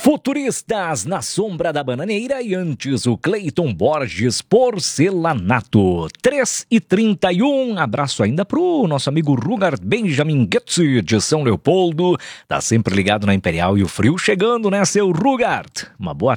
Futuristas na Sombra da Bananeira e antes o Cleiton Borges Porcelanato. 3h31, abraço ainda pro nosso amigo Rugard Benjamin Goetze de São Leopoldo. Tá sempre ligado na Imperial e o frio chegando, né, seu Rugard? Uma boa